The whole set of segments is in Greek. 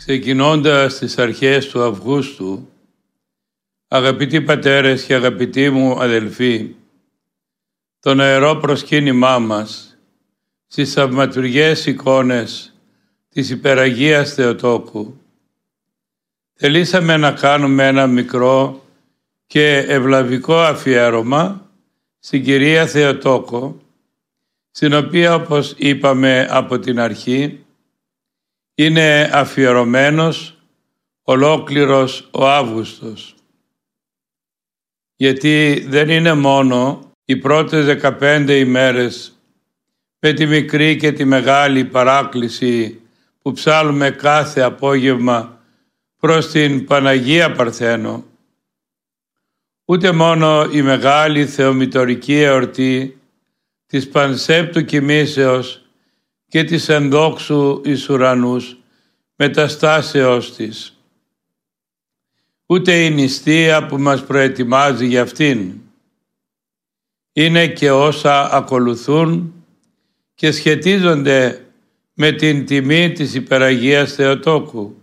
Ξεκινώντας τις αρχές του Αυγούστου, αγαπητοί πατέρες και αγαπητοί μου αδελφοί, το νεερό προσκύνημά μας στις θαυματουργές εικόνες της Υπεραγίας Θεοτόκου, θελήσαμε να κάνουμε ένα μικρό και ευλαβικό αφιέρωμα στην Κυρία Θεοτόκο, στην οποία, όπως είπαμε από την αρχή, είναι αφιερωμένος ολόκληρος ο Αύγουστος. Γιατί δεν είναι μόνο οι πρώτες 15 ημέρες με τη μικρή και τη μεγάλη παράκληση που ψάλουμε κάθε απόγευμα προς την Παναγία Παρθένο, ούτε μόνο η μεγάλη θεομητορική εορτή της Πανσέπτου Κοιμήσεως και της ενδόξου εις ουρανούς μεταστάσεως της, ούτε η νηστεία που μας προετοιμάζει για αυτήν. Είναι και όσα ακολουθούν και σχετίζονται με την τιμή της Υπεραγίας Θεοτόκου.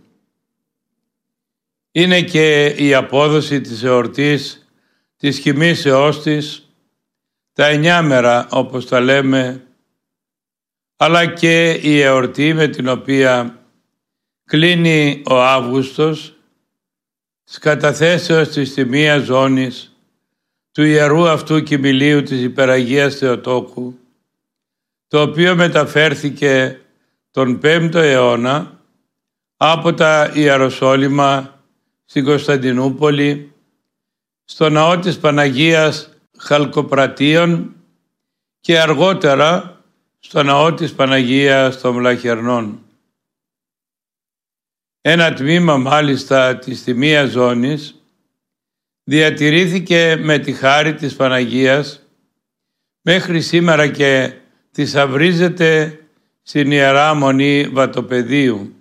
Είναι και η απόδοση της εορτής της κοιμήσεώς της, τα 9 μέρα όπως τα λέμε, αλλά και η εορτή με την οποία κλείνει ο Αύγουστος της καταθέσεως της τιμίας ζώνης του ιερού αυτού κοιμηλίου της Υπεραγίας Θεοτόκου, το οποίο μεταφέρθηκε τον 5ο αιώνα από τα Ιεροσόλυμα στην Κωνσταντινούπολη, στο ναό της Παναγίας Χαλκοπρατίων και αργότερα στο ναό της Παναγίας των Βλαχερνών. Ένα τμήμα μάλιστα της τιμίας ζώνης διατηρήθηκε με τη χάρη της Παναγίας μέχρι σήμερα και θησαυρίζεται στην Ιερά Μονή Βατοπεδίου.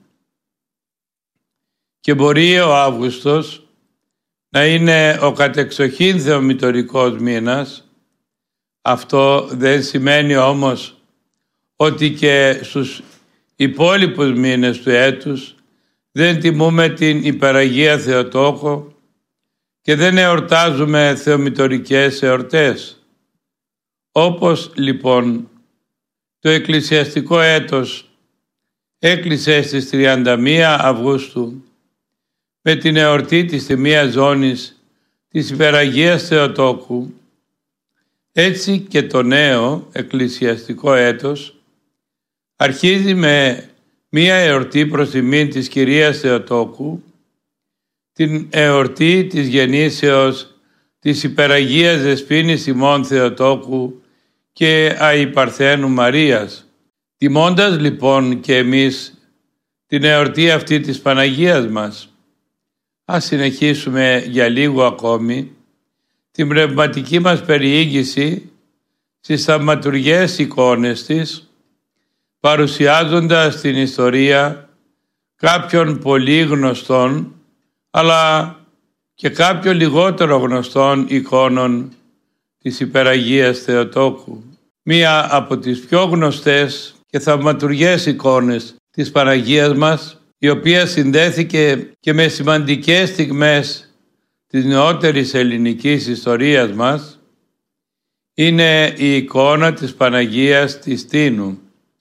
Και μπορεί ο Αύγουστος να είναι ο κατεξοχήν θεομητορικός μήνας. Αυτό δεν σημαίνει όμως ότι και στους υπόλοιπους μήνες του έτους δεν τιμούμε την Υπεραγία Θεοτόκο και δεν εορτάζουμε θεομητορικές εορτές. Όπως λοιπόν το εκκλησιαστικό έτος έκλεισε στις 31 Αυγούστου με την εορτή της τιμίας ζώνης της Υπεραγίας Θεοτόκου, έτσι και το νέο εκκλησιαστικό έτος αρχίζει με μία εορτή προς τιμήν της Κυρίας Θεοτόκου, την εορτή της γεννήσεως της Υπεραγίας Δεσποίνης ημών Θεοτόκου και Αϊπαρθένου Μαρίας. Τιμώντας λοιπόν και εμείς την εορτή αυτή της Παναγίας μας, ας συνεχίσουμε για λίγο ακόμη την πνευματική μας περιήγηση στις θαυματουργές εικόνες της, παρουσιάζοντας την ιστορία κάποιων πολύ γνωστών αλλά και κάποιων λιγότερο γνωστών εικόνων της Υπεραγίας Θεοτόκου. Μία από τις πιο γνωστές και θαυματουργές εικόνες της Παναγίας μας, η οποία συνδέθηκε και με σημαντικές στιγμές της νεότερης ελληνικής ιστορίας μας, είναι η εικόνα της Παναγίας της Τίνου.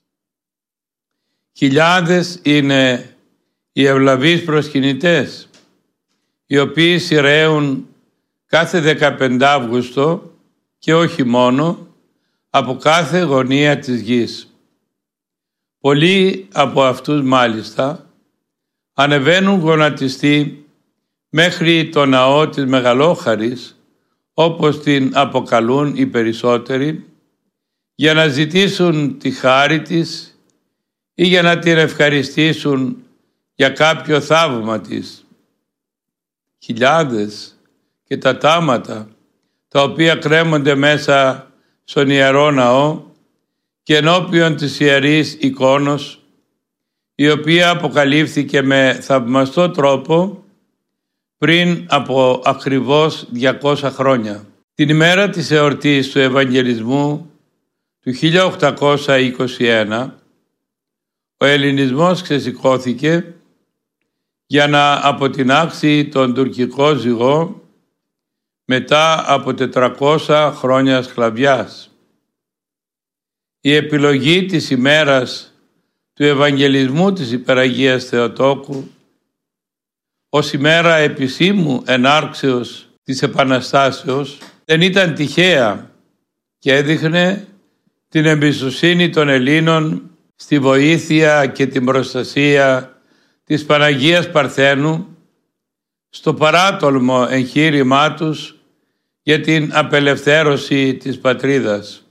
Χιλιάδες είναι οι ευλαβείς προσκυνητές, οι οποίοι σειραίουν κάθε 15 Αύγουστο και όχι μόνο, από κάθε γωνία της γης. Πολλοί από αυτούς μάλιστα ανεβαίνουν γονατιστοί μέχρι το ναό της Μεγαλόχαρης, όπως την αποκαλούν οι περισσότεροι, για να ζητήσουν τη χάρη της ή για να την ευχαριστήσουν για κάποιο θαύμα της. Χιλιάδες και τα τάματα τα οποία κρέμονται μέσα στον Ιερό Ναό και ενώπιον της Ιερής Εικόνος, η οποία αποκαλύφθηκε με θαυμαστό τρόπο πριν από ακριβώς 200 χρόνια. Την ημέρα της εορτής του Ευαγγελισμού του 1821, ο ελληνισμός ξεσηκώθηκε για να αποτινάξει τον τουρκικό ζυγό μετά από 400 χρόνια σκλαβιάς. Η επιλογή της ημέρας του Ευαγγελισμού της Υπεραγίας Θεοτόκου ως ημέρα επισήμου ενάρξεως της Επαναστάσεως δεν ήταν τυχαία και έδειχνε την εμπιστοσύνη των Ελλήνων στη βοήθεια και την προστασία της Παναγίας Παρθένου στο παράτολμο εγχείρημά τους για την απελευθέρωση της πατρίδας.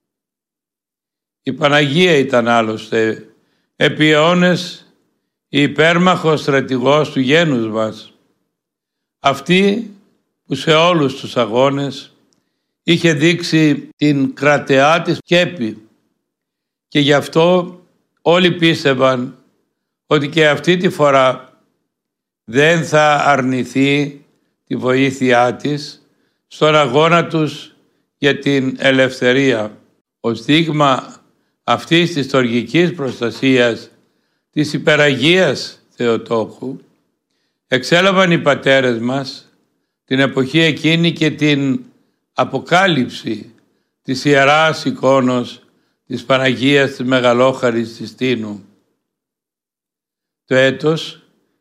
Η Παναγία ήταν άλλωστε επί αιώνες η υπέρμαχος στρατηγός του γένους μας, αυτή που σε όλους τους αγώνες είχε δείξει την κρατεά της σκέπη και γι' αυτό όλοι πίστευαν ότι και αυτή τη φορά δεν θα αρνηθεί τη βοήθειά της στον αγώνα τους για την ελευθερία. Ως δείγμα αυτής της στοργικής προστασίας της Υπεραγίας Θεοτόκου εξέλαβαν οι πατέρες μας την εποχή εκείνη και την αποκάλυψη της Ιεράς εικόνος της Παναγίας της Μεγαλόχαρης της Τίνου. Το έτος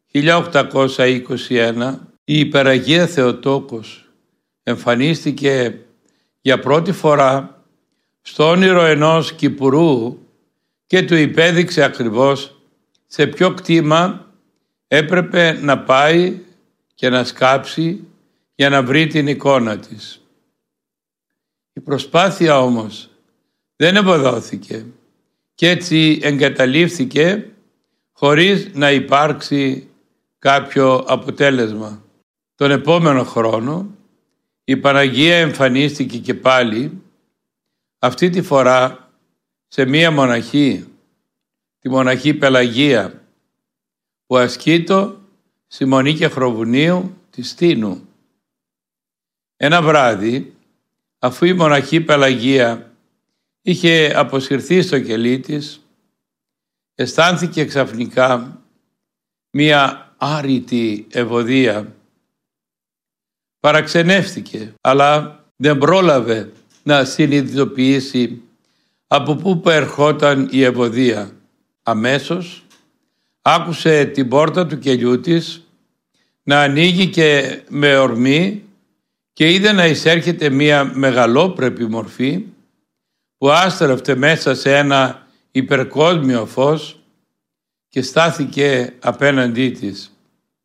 1821 η Υπεραγία Θεοτόκος εμφανίστηκε για πρώτη φορά στο όνειρο ενός κυπουρού και του υπέδειξε ακριβώς σε ποιο κτήμα έπρεπε να πάει και να σκάψει για να βρει την εικόνα της. Η προσπάθεια όμως δεν ευωδόθηκε και έτσι εγκαταλείφθηκε χωρίς να υπάρξει κάποιο αποτέλεσμα. Τον επόμενο χρόνο η Παναγία εμφανίστηκε και πάλι, αυτή τη φορά σε μία μοναχή, τη μοναχή Πελαγία, που ασκείτο στη Μονή Κεχροβουνίου της Τίνου. Ένα βράδυ, αφού η μοναχή Πελαγία είχε αποσυρθεί στο κελί της, αισθάνθηκε ξαφνικά μία άρρητη ευωδία. Παραξενεύτηκε, αλλά δεν πρόλαβε να συνειδητοποιήσει από πού προερχόταν η ευωδία. Αμέσως άκουσε την πόρτα του κελιού της να ανοίγει και με ορμή και είδε να εισέρχεται μία μεγαλόπρεπη μορφή που άστρεφτε μέσα σε ένα υπερκόσμιο φως και στάθηκε απέναντί της.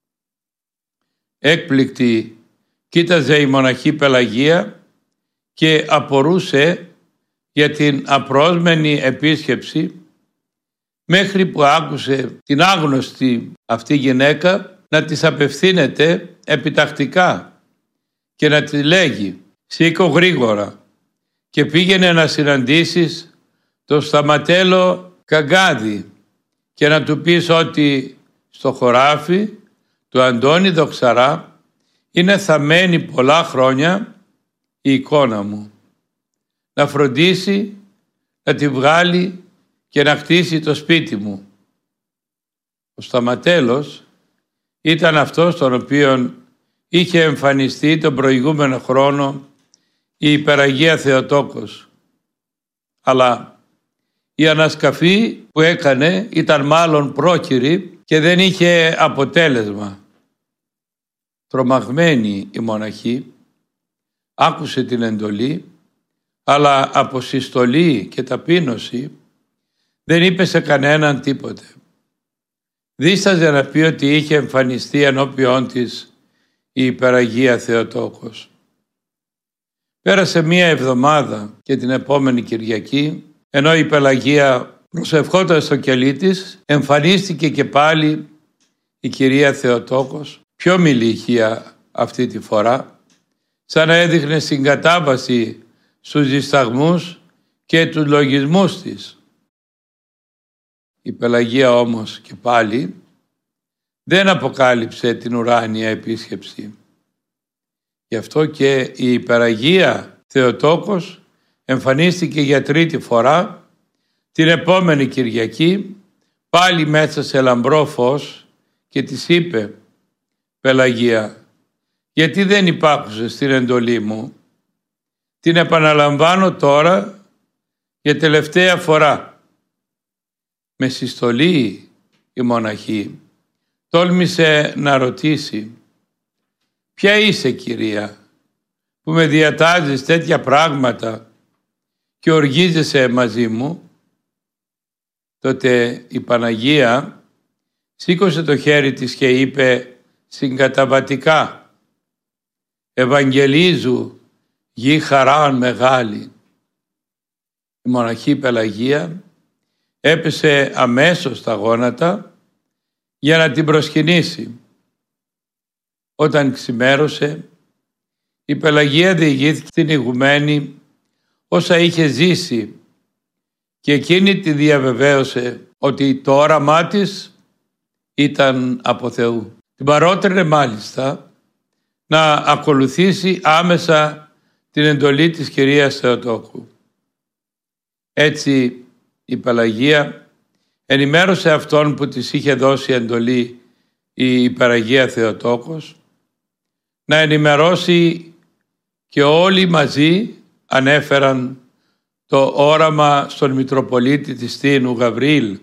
Έκπληκτη κοίταζε η μοναχή Πελαγία και απορούσε για την απρόσμενη επίσκεψη, μέχρι που άκουσε την άγνωστη αυτή γυναίκα να της απευθύνεται επιτακτικά και να της λέγει «Σήκω γρήγορα και πήγαινε να συναντήσεις τον Σταματέλο Καγκάδη και να του πεις ότι στο χωράφι του Αντώνη Δοξαρά είναι θαμμένη πολλά χρόνια η εικόνα μου. Να φροντίσει να τη βγάλει και να χτίσει το σπίτι μου». Ο Σταματέλος ήταν αυτός τον οποίον είχε εμφανιστεί τον προηγούμενο χρόνο η Υπεραγία Θεοτόκος. Αλλά η ανασκαφή που έκανε ήταν μάλλον πρόχειρη και δεν είχε αποτέλεσμα. Τρομαγμένη η μοναχή άκουσε την εντολή, αλλά από συστολή και ταπείνωση δεν είπε σε κανέναν τίποτε. Δίσταζε να πει ότι είχε εμφανιστεί ενώπιόν της η Υπεραγία Θεοτόκος. Πέρασε μία εβδομάδα και την επόμενη Κυριακή, ενώ η Πελαγία προσευχόταν στο κελί της, εμφανίστηκε και πάλι η Κυρία Θεοτόκος, πιο μιλήχια αυτή τη φορά, σαν να έδειχνε συγκατάβαση στους δισταγμούς και τους λογισμούς της. Η Πελαγία όμως και πάλι δεν αποκάλυψε την ουράνια επίσκεψη. Γι' αυτό και η Υπεραγία Θεοτόκος εμφανίστηκε για τρίτη φορά την επόμενη Κυριακή, πάλι μέσα σε λαμπρό φως και της είπε: «Πελαγία, γιατί δεν υπάκουσες στην εντολή μου? Την επαναλαμβάνω τώρα για τελευταία φορά». Με συστολή η μοναχή τόλμησε να ρωτήσει: «Ποια είσαι, κυρία, που με διατάζεις τέτοια πράγματα και οργίζεσαι μαζί μου?» Τότε η Παναγία σήκωσε το χέρι της και είπε συγκαταβατικά: «Ευαγγελίζου γη χαράν μεγάλη». Η μοναχή Πελαγία έπεσε αμέσως στα γόνατα για να την προσκυνήσει. Όταν ξημέρωσε, η Πελαγία διηγήθηκε στην ηγουμένη όσα είχε ζήσει και εκείνη τη διαβεβαίωσε ότι το όραμά της ήταν από Θεού. Την παρότρινε μάλιστα να ακολουθήσει άμεσα την εντολή της κυρίας Θεοτόκου. Έτσι η Πελαγία ενημέρωσε αυτόν που της είχε δώσει εντολή η Υπεραγία Θεοτόκος να ενημερώσει, και όλοι μαζί ανέφεραν το όραμα στον Μητροπολίτη της Τίνου Γαβριήλ.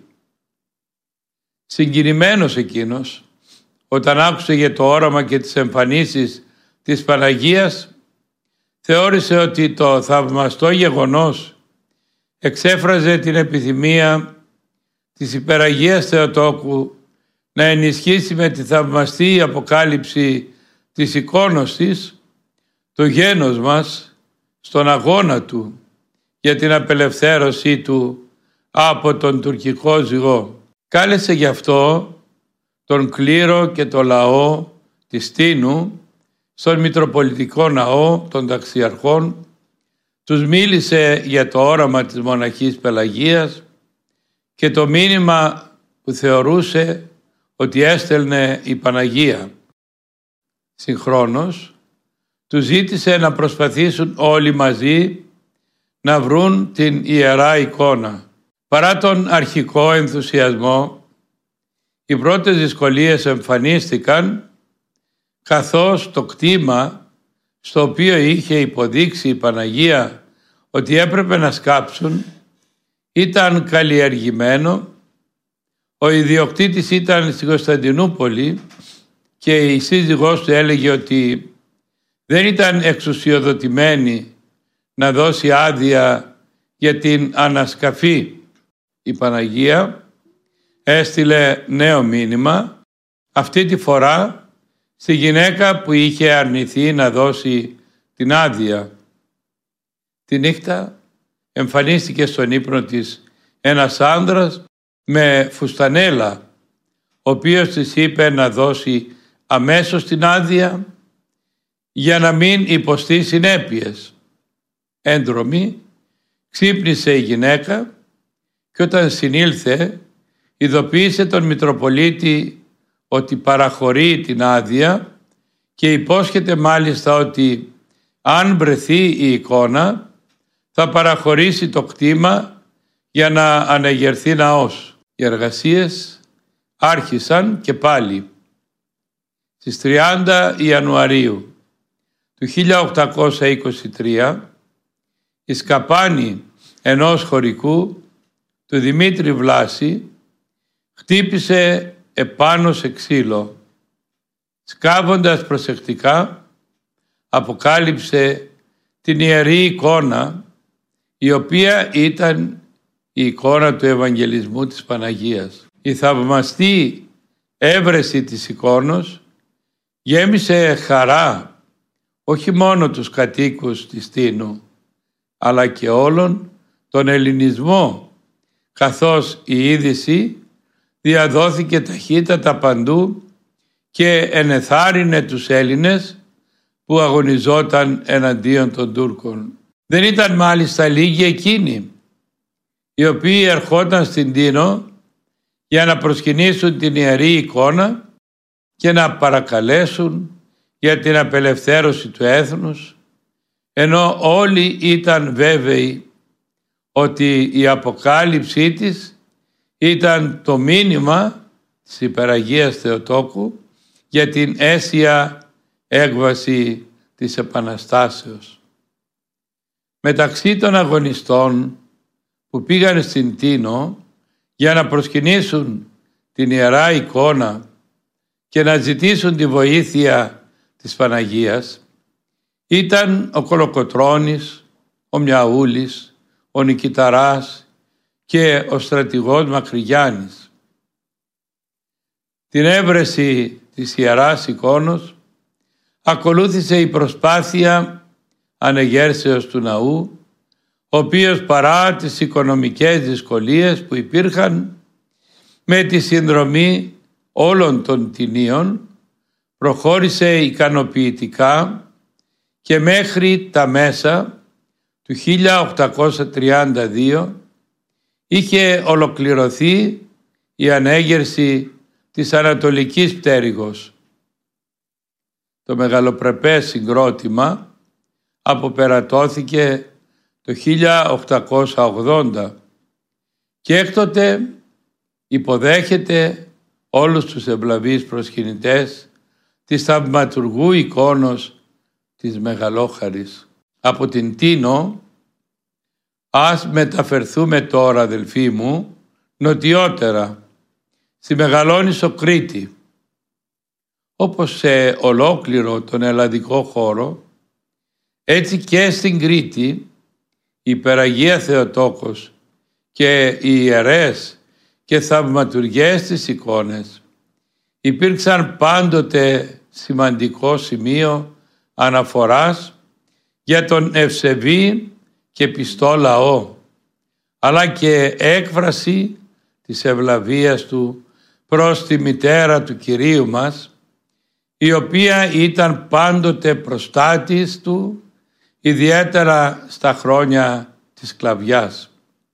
Συγκινημένος εκείνος, όταν άκουσε για το όραμα και τις εμφανίσεις της Παναγίας, θεώρησε ότι το θαυμαστό γεγονός εξέφραζε την επιθυμία της Υπεραγίας Θεοτόκου να ενισχύσει με τη θαυμαστή αποκάλυψη της εικόνος της το γένος μας στον αγώνα του για την απελευθέρωσή του από τον τουρκικό ζυγό. Κάλεσε γι' αυτό τον κλήρο και το λαό της Τίνου στον Μητροπολιτικό Ναό των Ταξιαρχών, τους μίλησε για το όραμα της μοναχής Πελαγίας και το μήνυμα που θεωρούσε ότι έστελνε η Παναγία. Συγχρόνως, τους ζήτησε να προσπαθήσουν όλοι μαζί να βρουν την Ιερά Εικόνα. Παρά τον αρχικό ενθουσιασμό, οι πρώτες δυσκολίες εμφανίστηκαν, καθώς το κτήμα στο οποίο είχε υποδείξει η Παναγία ότι έπρεπε να σκάψουν ήταν καλλιεργημένο, ο ιδιοκτήτης ήταν στην Κωνσταντινούπολη και η σύζυγός του έλεγε ότι δεν ήταν εξουσιοδοτημένη να δώσει άδεια για την ανασκαφή. Η Παναγία έστειλε νέο μήνυμα, αυτή τη φορά στη γυναίκα που είχε αρνηθεί να δώσει την άδεια. Τη νύχτα εμφανίστηκε στον ύπνο της ένας άνδρας με φουστανέλα, ο οποίος της είπε να δώσει αμέσως την άδεια για να μην υποστεί συνέπειες. Έντρομη, ξύπνησε η γυναίκα και όταν συνήλθε ειδοποίησε τον Μητροπολίτη ότι παραχωρεί την άδεια και υπόσχεται μάλιστα ότι αν βρεθεί η εικόνα θα παραχωρήσει το κτήμα για να αναγερθεί ναός. Οι εργασίες άρχισαν και πάλι. Στις 30 Ιανουαρίου του 1823 η σκαπάνη ενός χωρικού του Δημήτρη Βλάση χτύπησε επάνω σε ξύλο. Σκάβοντας προσεκτικά αποκάλυψε την Ιερή Εικόνα, η οποία ήταν η εικόνα του Ευαγγελισμού της Παναγίας. Η θαυμαστή έβρεση της εικόνος γέμισε χαρά όχι μόνο τους κατοίκους της Τίνου, αλλά και όλον τον ελληνισμό, καθώς η είδηση διαδόθηκε ταχύτατα παντού και ενεθάρρυνε τους Έλληνες που αγωνιζόταν εναντίον των Τούρκων. Δεν ήταν μάλιστα λίγοι εκείνοι οι οποίοι ερχόταν στην Τίνο για να προσκυνήσουν την Ιερή Εικόνα και να παρακαλέσουν για την απελευθέρωση του έθνους, ενώ όλοι ήταν βέβαιοι ότι η αποκάλυψή της ήταν το μήνυμα της Υπεραγίας Θεοτόκου για την αίσια έκβαση της Επαναστάσεως. Μεταξύ των αγωνιστών που πήγαν στην Τίνο για να προσκυνήσουν την Ιερά Εικόνα και να ζητήσουν τη βοήθεια της Παναγίας ήταν ο Κολοκοτρώνης, ο Μιαούλης, ο Νικηταράς και ο στρατηγός Μακρυγιάννης. Την έβρεση της Ιεράς Εικόνος ακολούθησε η προσπάθεια ανεγέρσεως του ναού, ο οποίος παρά τις οικονομικές δυσκολίες που υπήρχαν, με τη συνδρομή όλων των τινίων προχώρησε ικανοποιητικά και μέχρι τα μέσα του 1832 είχε ολοκληρωθεί η ανέγερση της Ανατολικής Πτέρυγος. Το μεγαλοπρεπές συγκρότημα αποπερατώθηκε το 1880 και έκτοτε υποδέχεται όλους τους ευλαβείς προσκυνητές της θαυματουργού εικόνος της Μεγαλόχαρης. Από την Τίνο ας μεταφερθούμε τώρα, αδελφοί μου, νοτιότερα, στη Μεγαλόνισσο Κρήτη. Όπως σε ολόκληρο τον ελλαδικό χώρο, έτσι και στην Κρήτη η Υπεραγία Θεοτόκος και οι ιερές και θαυματουργές της εικόνες υπήρξαν πάντοτε σημαντικό σημείο αναφοράς για τον ευσεβή και πιστό λαό, αλλά και έκφραση της ευλαβίας του προς τη μητέρα του Κυρίου μας, η οποία ήταν πάντοτε προστάτης του, ιδιαίτερα στα χρόνια της σκλαβιάς.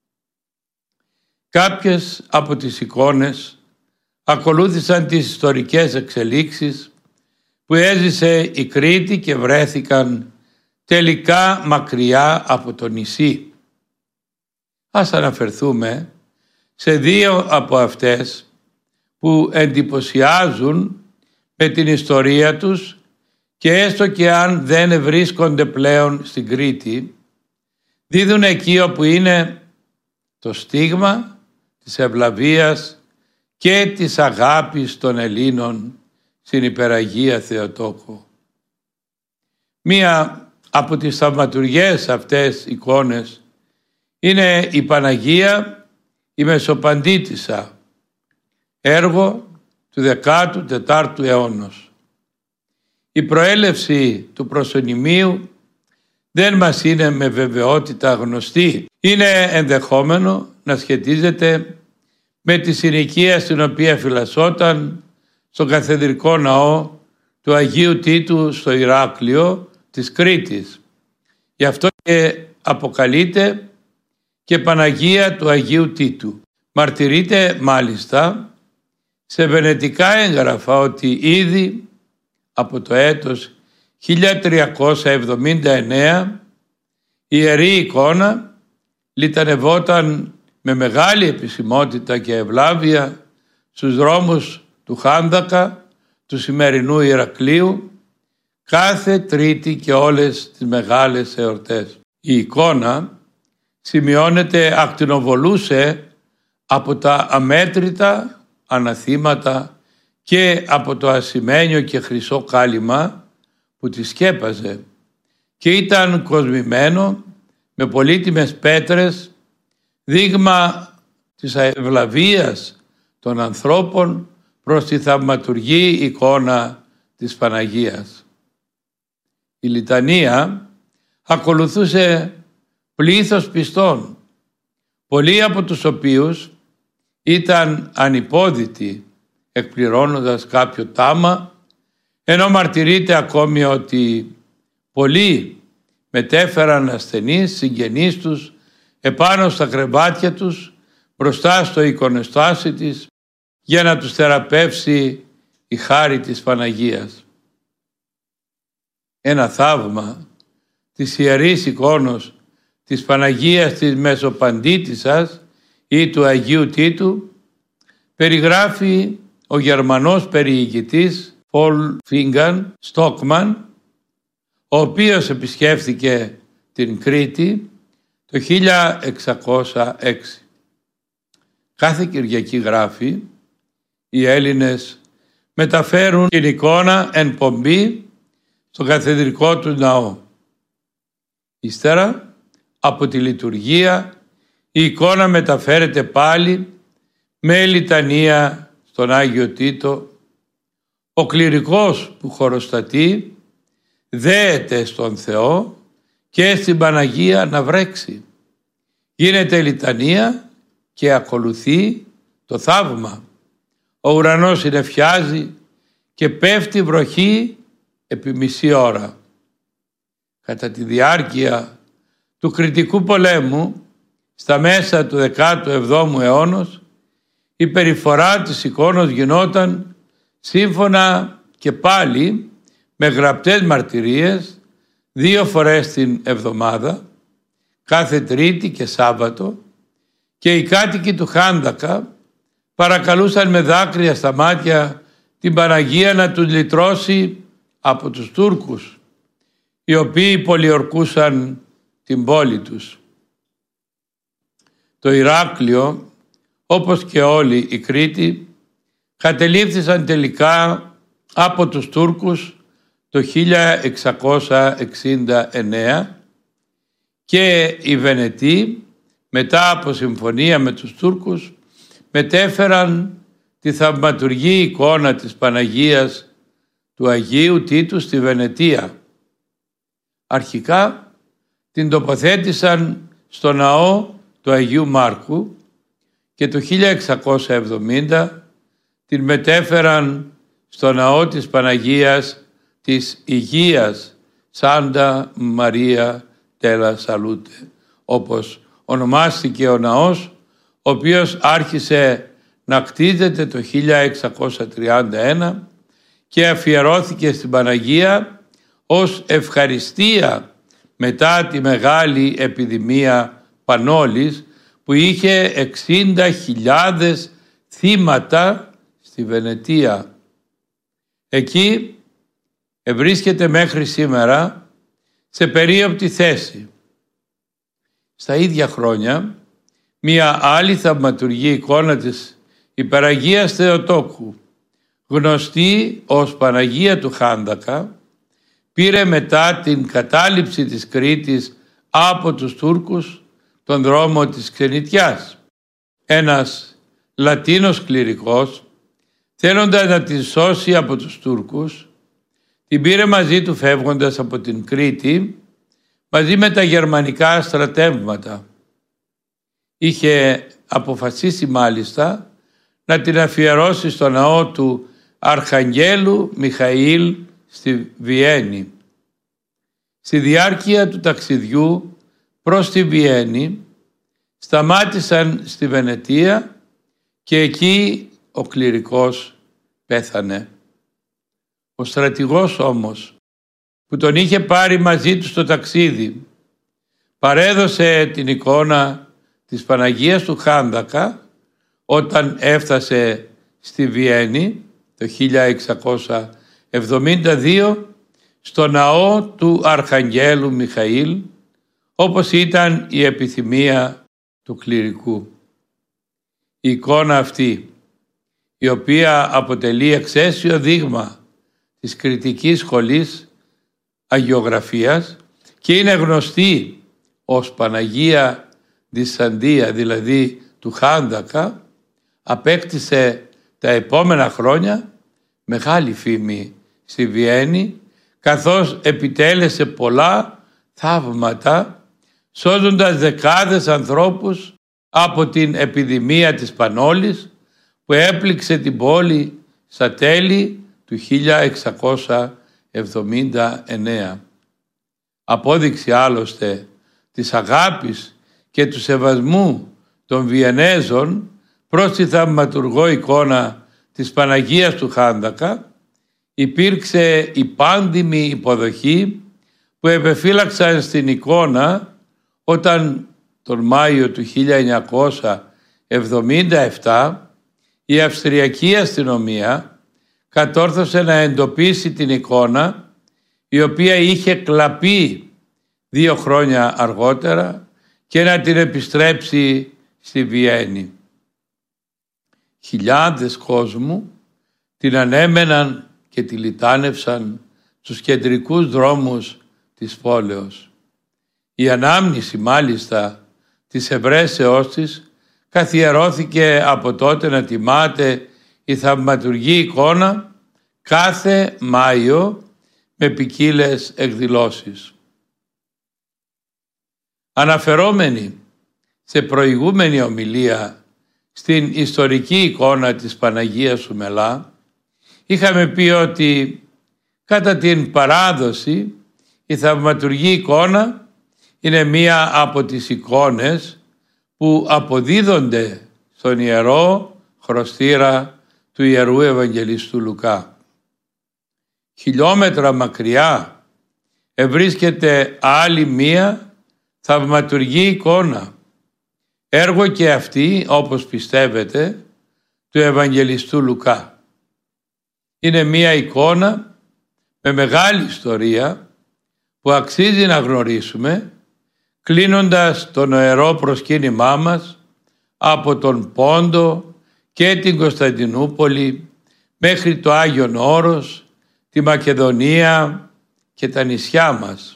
Κάποιες από τις εικόνες ακολούθησαν τις ιστορικές εξελίξεις που έζησε η Κρήτη και βρέθηκαν τελικά μακριά από το νησί. Ας αναφερθούμε σε δύο από αυτές που εντυπωσιάζουν με την ιστορία τους και έστω και αν δεν βρίσκονται πλέον στην Κρήτη, δίδουν εκεί όπου είναι το στίγμα της ευλαβίας και της αγάπης των Ελλήνων στην Υπεραγία Θεοτόκο. Μία από τις θαυματουργές αυτές εικόνες είναι η Παναγία η Μεσοπαντήτισσα, έργο του 14ου αιώνος. Η προέλευση του προσωνυμίου δεν μας είναι με βεβαιότητα γνωστή. Είναι ενδεχόμενο να σχετίζεται με τη συνοικία στην οποία φυλασσόταν στον καθεδρικό ναό του Αγίου Τίτου στο Ηράκλειο της Κρήτης. Γι' αυτό και αποκαλείται και Παναγία του Αγίου Τίτου. Μαρτυρείται μάλιστα σε βενετικά έγγραφα ότι ήδη από το έτος 1379 η Ιερή Εικόνα λιτανευόταν με μεγάλη επισημότητα και ευλάβεια στους δρόμους του Χάνδακα, του σημερινού Ηρακλείου, κάθε Τρίτη και όλες τις μεγάλες εορτές. Η εικόνα ακτινοβολούσε από τα αμέτρητα αναθήματα και από το ασημένιο και χρυσό κάλυμα που τη σκέπαζε και ήταν κοσμημένο με πολύτιμες πέτρες, δείγμα της ευλαβίας των ανθρώπων προς τη θαυματουργή εικόνα της Παναγίας. Η λιτανία ακολουθούσε πλήθος πιστών, πολλοί από τους οποίους ήταν ανυπόδητοι εκπληρώνοντας κάποιο τάμα, ενώ μαρτυρείται ακόμη ότι πολλοί μετέφεραν ασθενείς συγγενείς τους επάνω στα κρεβάτια τους μπροστά στο εικονοστάσι της για να τους θεραπεύσει η χάρη της Παναγίας. Ένα θαύμα της Ιερής Εικόνος της Παναγίας της Μεσοπαντήτισσας ή του Αγίου Τίτου περιγράφει ο Γερμανός περιηγητής Wolfgang Stockmann, ο οποίος επισκέφθηκε την Κρήτη το 1606. Κάθε Κυριακή, γράφει, οι Έλληνες μεταφέρουν την εικόνα εν πομπή στο καθεδρικό του ναό. Ύστερα, από τη λειτουργία, η εικόνα μεταφέρεται πάλι με λιτανία στον Άγιο Τίτο. Ο κληρικός που χωροστατεί δέεται στον Θεό και στην Παναγία να βρέξει. Γίνεται λιτανία και ακολουθεί το θαύμα. Ο ουρανός συννεφιάζει και πέφτει βροχή επί μισή ώρα. Κατά τη διάρκεια του Κρητικού πολέμου, στα μέσα του 17ου αιώνα, η περιφορά της εικόνος γινόταν σύμφωνα και πάλι με γραπτές μαρτυρίες 2 φορές την εβδομάδα, κάθε Τρίτη και Σάββατο, και οι κάτοικοι του Χάνδακα παρακαλούσαν με δάκρυα στα μάτια την Παναγία να τους λυτρώσει από τους Τούρκους, οι οποίοι πολιορκούσαν την πόλη τους. Το Ηράκλειο, όπως και όλη η Κρήτη, κατελήφθησαν τελικά από τους Τούρκους το 1669 και οι Βενετοί, μετά από συμφωνία με τους Τούρκους, μετέφεραν τη θαυματουργή εικόνα της Παναγίας του Αγίου Τίτου στη Βενετία. Αρχικά την τοποθέτησαν στο ναό του Αγίου Μάρκου και το 1670 την μετέφεραν στο ναό της Παναγίας της Υγείας Σάντα Μαρία Τέλα Σαλούτε, όπως ονομάστηκε ο ναός, ο οποίος άρχισε να κτίζεται το 1631 και αφιερώθηκε στην Παναγία ως ευχαριστία μετά τη μεγάλη επιδημία πανόλης που είχε 60.000 θύματα στη Βενετία. Εκεί βρίσκεται μέχρι σήμερα σε περίοπτη θέση. Στα ίδια χρόνια, μία άλλη θαυματουργή εικόνα της Υπεραγίας Θεοτόκου, γνωστή ως Παναγία του Χάνδακα, πήρε μετά την κατάληψη της Κρήτης από τους Τούρκους τον δρόμο της ξενιτιάς. Ένας Λατίνος κληρικός, θέλοντας να την σώσει από τους Τούρκους, την πήρε μαζί του φεύγοντας από την Κρήτη μαζί με τα γερμανικά στρατεύματα. Είχε αποφασίσει μάλιστα να την αφιερώσει στο ναό του Αρχαγγέλου Μιχαήλ στη Βιέννη. Στη διάρκεια του ταξιδιού προς τη Βιέννη σταμάτησαν στη Βενετία και εκεί ο κληρικός πέθανε. Ο στρατηγός όμως που τον είχε πάρει μαζί του στο ταξίδι παρέδωσε την εικόνα της Παναγίας του Χάνδακα όταν έφτασε στη Βιέννη το 1672 στο ναό του Αρχαγγέλου Μιχαήλ, όπως ήταν η επιθυμία του κληρικού. Η εικόνα αυτή, η οποία αποτελεί εξαίσιο δείγμα της Κρητικής Σχολής Αγιογραφίας και είναι γνωστή ως Παναγία Δυσσαντία, δηλαδή του Χάνδακα, απέκτησε τα επόμενα χρόνια μεγάλη φήμη στη Βιέννη, καθώς επιτέλεσε πολλά θαύματα, σώζοντας δεκάδες ανθρώπους από την επιδημία της πανόλης που έπληξε την πόλη στα τέλη του 1679. Απόδειξη άλλωστε της αγάπης και του σεβασμού των Βιενέζων προς τη θαυματουργό εικόνα της Παναγίας του Χάνδακα υπήρξε η πάντιμη υποδοχή που επεφύλαξαν στην εικόνα όταν τον Μάιο του 1977 η Αυστριακή αστυνομία κατόρθωσε να εντοπίσει την εικόνα, η οποία είχε κλαπεί 2 χρόνια αργότερα, και να την επιστρέψει στη Βιέννη. Χιλιάδες κόσμου την ανέμεναν και τη λιτάνευσαν στους κεντρικούς δρόμους της πόλεως. Η ανάμνηση μάλιστα της ευρέσεώς της καθιερώθηκε από τότε να τιμάται η θαυματουργή εικόνα κάθε Μάιο με ποικίλες εκδηλώσεις. Αναφερόμενοι σε προηγούμενη ομιλία στην ιστορική εικόνα της Παναγίας Σουμελά, είχαμε πει ότι κατά την παράδοση η θαυματουργή εικόνα είναι μία από τις εικόνες που αποδίδονται στον Ιερό Χρωστήρα του Ιερού Ευαγγελιστού Λουκά. Χιλιόμετρα μακριά ευρίσκεται άλλη μία θαυματουργή εικόνα, έργο και αυτή, όπως πιστεύετε, του Ευαγγελιστού Λουκά. Είναι μία εικόνα με μεγάλη ιστορία που αξίζει να γνωρίσουμε, κλείνοντας το νοερό προσκύνημά μας από τον Πόντο και την Κωνσταντινούπολη μέχρι το Άγιον Όρος, τη Μακεδονία και τα νησιά μας.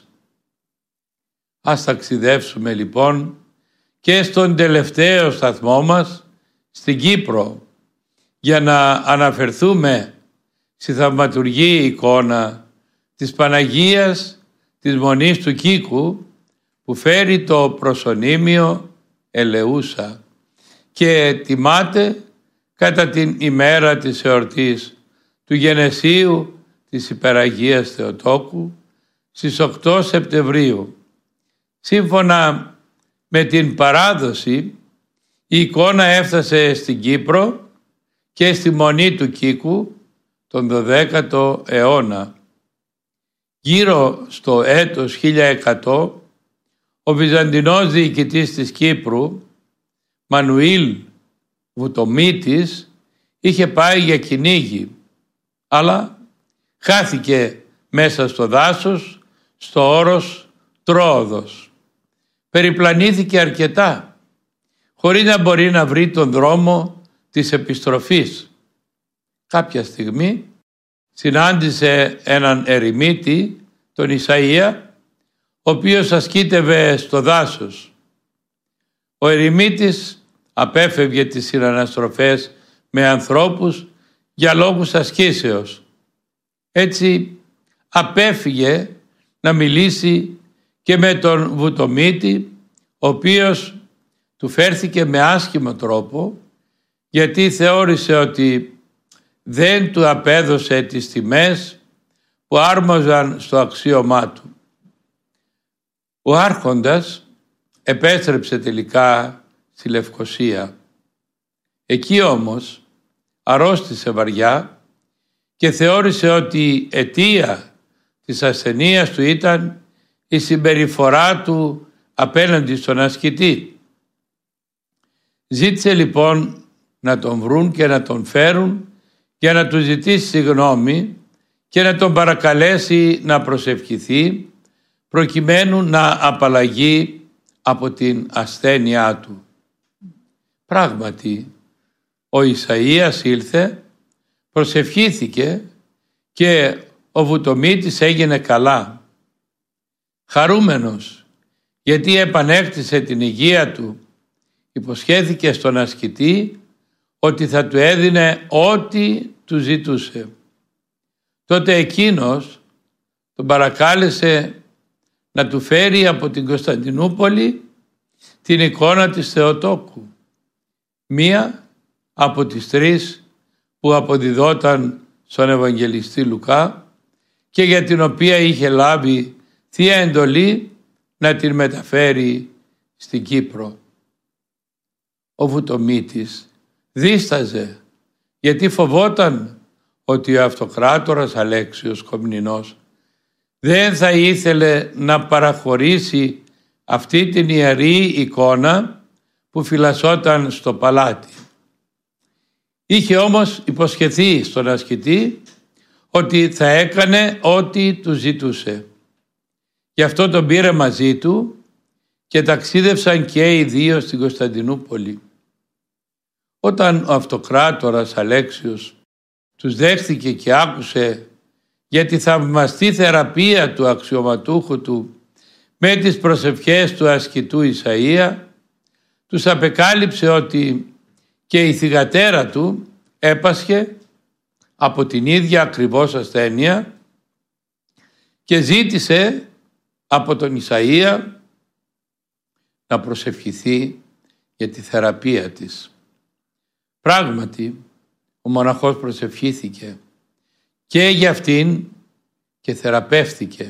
Ας ταξιδεύσουμε λοιπόν και στον τελευταίο σταθμό μας, στην Κύπρο, για να αναφερθούμε στη θαυματουργή εικόνα της Παναγίας της Μονής του Κίκου, που φέρει το προσωνύμιο Ελεούσα και τιμάται κατά την ημέρα της εορτής του Γενεσίου της Υπεραγίας Θεοτόκου στις 8 Σεπτεμβρίου. Σύμφωνα με την παράδοση, η εικόνα έφτασε στην Κύπρο και στη Μονή του Κίκου τον 12ο αιώνα. Γύρω στο έτος 1100, ο Βυζαντινός διοικητής της Κύπρου, Μανουήλ Βουτομήτης, είχε πάει για κυνήγι, αλλά χάθηκε μέσα στο δάσος, στο όρος Τρόοδος. Περιπλανήθηκε αρκετά, χωρίς να μπορεί να βρει τον δρόμο της επιστροφής. Κάποια στιγμή συνάντησε έναν ερημίτη, τον Ισαΐα, ο οποίος ασκήτευε στο δάσος. Ο ερημίτης απέφευγε τις συναναστροφές με ανθρώπους για λόγους ασκήσεως. Έτσι απέφυγε να μιλήσει και με τον Βουτομήτη, ο οποίος του φέρθηκε με άσχημο τρόπο, γιατί θεώρησε ότι δεν του απέδωσε τις τιμές που άρμοζαν στο αξίωμά του. Ο άρχοντας επέστρεψε τελικά στη Λευκοσία. Εκεί όμως αρρώστησε βαριά και θεώρησε ότι η αιτία της ασθενείας του ήταν η συμπεριφορά του απέναντι στον ασκητή. Ζήτησε λοιπόν να τον βρουν και να τον φέρουν για να του ζητήσει συγγνώμη και να τον παρακαλέσει να προσευχηθεί προκειμένου να απαλλαγεί από την ασθένειά του. Πράγματι, ο Ισαΐας ήλθε, προσευχήθηκε και ο Βουτομήτης έγινε καλά. Χαρούμενος, γιατί επανέκτησε την υγεία του, υποσχέθηκε στον ασκητή ότι θα του έδινε ό,τι του ζητούσε. Τότε εκείνος τον παρακάλεσε να του φέρει από την Κωνσταντινούπολη την εικόνα της Θεοτόκου, μία από τις 3 που αποδιδόταν στον Ευαγγελιστή Λουκά και για την οποία είχε λάβει θεία εντολή να την μεταφέρει στην Κύπρο. Ο Βουτομήτης δίσταζε, γιατί φοβόταν ότι ο αυτοκράτορας Αλέξιος Κομνηνός δεν θα ήθελε να παραχωρήσει αυτή την ιερή εικόνα που φυλασσόταν στο παλάτι. Είχε όμως υποσχεθεί στον ασκητή ότι θα έκανε ό,τι του ζητούσε. Γι' αυτό τον πήρε μαζί του και ταξίδευσαν και οι δύο στην Κωνσταντινούπολη. Όταν ο αυτοκράτορας Αλέξιος τους δέχθηκε και άκουσε για τη θαυμαστή θεραπεία του αξιωματούχου του με τις προσευχές του ασκητού Ισαΐα, τους απεκάλυψε ότι και η θυγατέρα του έπασχε από την ίδια ακριβώς ασθένεια και ζήτησε από τον Ισαΐα να προσευχηθεί για τη θεραπεία της. Πράγματι, ο μοναχός προσευχήθηκε και για αυτήν και θεραπεύθηκε.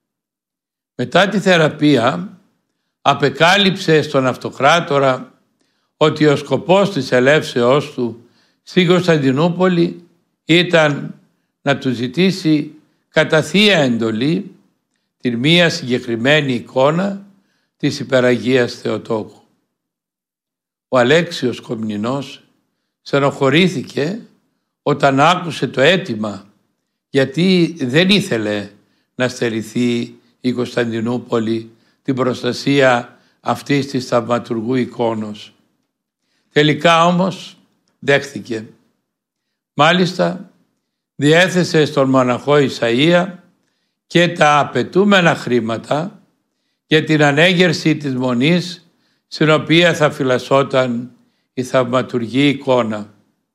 Μετά τη θεραπεία απεκάλυψε στον αυτοκράτορα ότι ο σκοπός της ελεύσεώς του στην Κωνσταντινούπολη ήταν να του ζητήσει κατά θεία εντολή την μία συγκεκριμένη εικόνα της Υπεραγίας Θεοτόκου. Ο Αλέξιος Κομνηνός στενοχωρήθηκε όταν άκουσε το αίτημα, γιατί δεν ήθελε να στερηθεί η Κωνσταντινούπολη την προστασία αυτής της θαυματουργού εικόνος. Τελικά όμως δέχθηκε. Μάλιστα διέθεσε στον μοναχό Ισαΐα και τα απαιτούμενα χρήματα για την ανέγερση της μονής στην οποία θα φυλασσόταν η θαυματουργή εικόνα.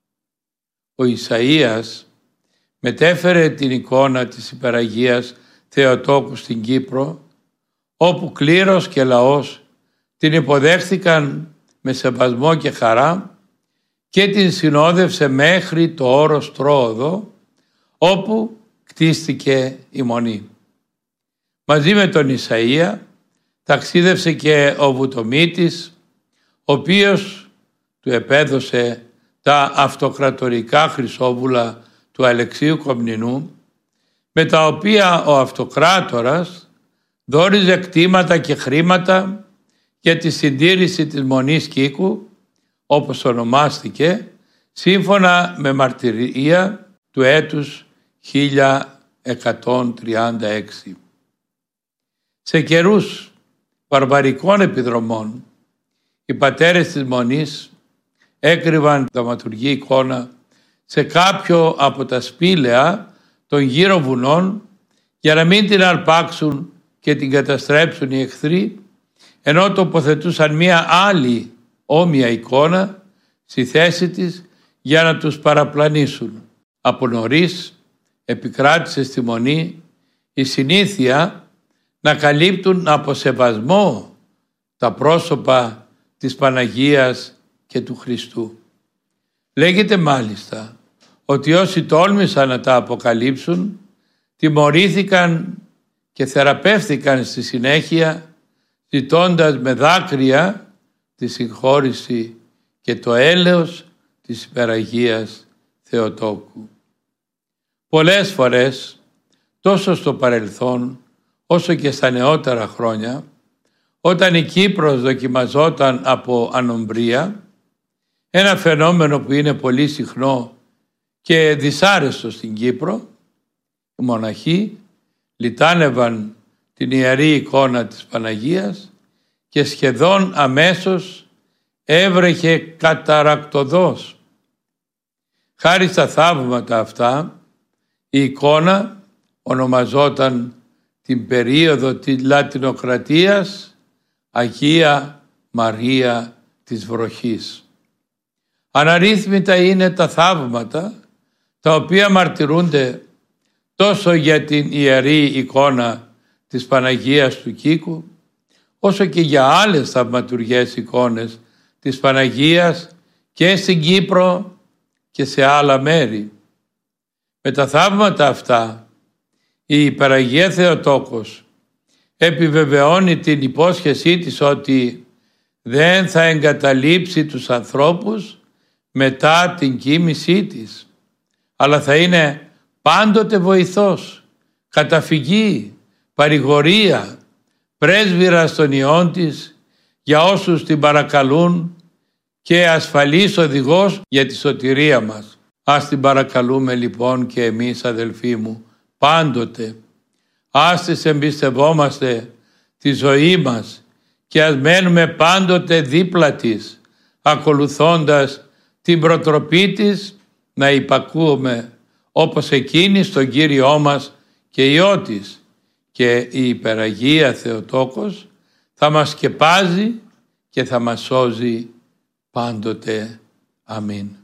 Ο Ισαΐας μετέφερε την εικόνα της Υπεραγίας Θεοτόκου στην Κύπρο, όπου κλήρος και λαός την υποδέχθηκαν με σεβασμό και χαρά και την συνόδευσε μέχρι το όρος Τρόοδο, όπου κτίστηκε η μονή. Μαζί με τον Ισαΐα ταξίδευσε και ο Βουτομήτης, ο οποίος του επέδωσε τα αυτοκρατορικά χρυσόβουλα του Αλεξίου Κομνηνού, με τα οποία ο αυτοκράτορας δώριζε κτήματα και χρήματα για τη συντήρηση της Μονής Κίκου, όπως ονομάστηκε, σύμφωνα με μαρτυρία του έτους 1136. Σε καιρούς βαρβαρικών επιδρομών, οι πατέρες της Μονής έκρυβαν θαυματουργή εικόνα σε κάποιο από τα σπήλαια των γύρω βουνών για να μην την αρπάξουν και την καταστρέψουν οι εχθροί, ενώ τοποθετούσαν μία άλλη όμοια εικόνα στη θέση της για να τους παραπλανήσουν. Από νωρίς επικράτησε στη Μονή η συνήθεια να καλύπτουν από σεβασμό τα πρόσωπα της Παναγίας και του Χριστού. Λέγεται μάλιστα ότι όσοι τόλμησαν να τα αποκαλύψουν τιμωρήθηκαν και θεραπεύθηκαν στη συνέχεια, ζητώντας με δάκρυα τη συγχώρηση και το έλεος της Υπεραγίας Θεοτόκου. Πολλές φορές, τόσο στο παρελθόν όσο και στα νεότερα χρόνια, όταν η Κύπρος δοκιμαζόταν από ανομβρία, ένα φαινόμενο που είναι πολύ συχνό και δυσάρεστο στην Κύπρο, οι μοναχοί λιτάνευαν την ιερή εικόνα της Παναγίας και σχεδόν αμέσως έβρεχε καταρακτωδώς. Χάρη στα θαύματα αυτά, η εικόνα ονομαζόταν την περίοδο της Λατινοκρατίας Αγία Μαρία της Βροχής. Αναρρύθμιτα είναι τα θαύματα τα οποία μαρτυρούνται τόσο για την ιερή εικόνα της Παναγίας του Κίκου, όσο και για άλλες θαυματουργές εικόνες της Παναγίας και στην Κύπρο και σε άλλα μέρη. Με τα θαύματα αυτά η Υπεραγία Θεοτόκος επιβεβαιώνει την υπόσχεσή της ότι δεν θα εγκαταλείψει τους ανθρώπους μετά την κοίμησή της, αλλά θα είναι πάντοτε βοηθός, καταφυγή, παρηγορία, πρέσβυρας των ιών της για όσους την παρακαλούν και ασφαλής οδηγός για τη σωτηρία μας. Ας την παρακαλούμε λοιπόν και εμείς, αδελφοί μου, πάντοτε. Ας της εμπιστευόμαστε τη ζωή μας και ας μένουμε πάντοτε δίπλα της, ακολουθώντας την προτροπή της να υπακούουμε όπως εκείνη στον Κύριό μας και Υιό της, και η Υπεραγία Θεοτόκος θα μας σκεπάζει και θα μας σώζει πάντοτε. Αμήν.